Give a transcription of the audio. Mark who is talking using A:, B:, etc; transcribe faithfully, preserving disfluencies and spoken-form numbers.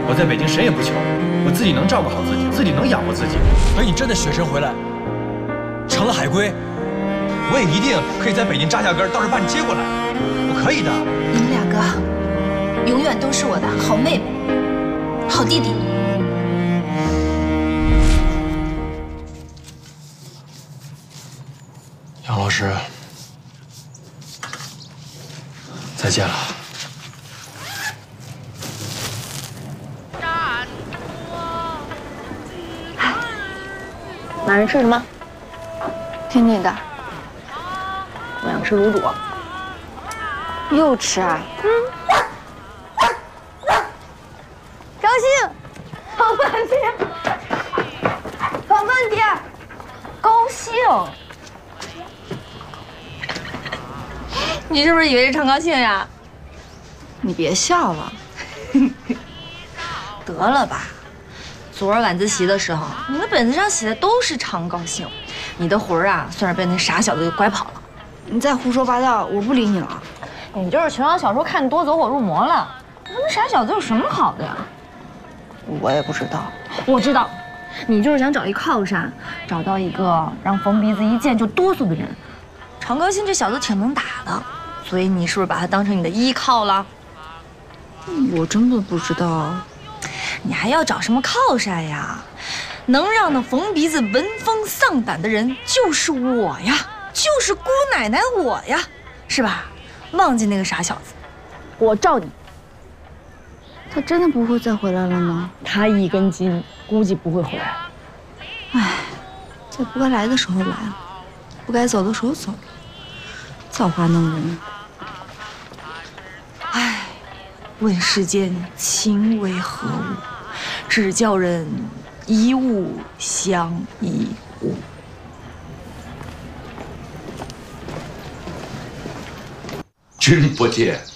A: 我在北京谁也不求，我自己能照顾好自己，自己能养活自己。
B: 等你真的学成回来，成了海归，我也一定可以在北京扎下根，到时候把你接过来。我可以的。
C: 你们两个永远都是我的好妹妹、好弟弟。
B: 杨老师，再见了。
D: 晚上吃什么？听你的。我想吃卤煮。又吃啊？嗯。高兴，好问题，好问题，高兴。你是不是以为是唱高兴呀？你别笑了。得了吧。 昨儿晚自习的时候，你的本子上写的都是常高兴，你的魂儿啊，算是被那傻小子给拐跑了。你再胡说八道，我不理你了。你就是琼瑶小说看多，走火入魔了。那傻小子有什么好的呀？我也不知道。我知道，你就是想找一靠山，找到一个让冯鼻子一见就哆嗦的人。常高兴这小子挺能打的，所以你是不是把他当成你的依靠了？我真的不知道。 你还要找什么靠山呀？能让那冯鼻子闻风丧胆的人就是我呀，就是姑奶奶我呀，是吧？忘记那个傻小子，我罩你。他真的不会再回来了吗？他一根筋，估计不会回来。唉，在不该来的时候来了，不该走的时候走了，造化弄人。唉，问世间情为何物？ 只叫人一物相依物。
E: 君不见，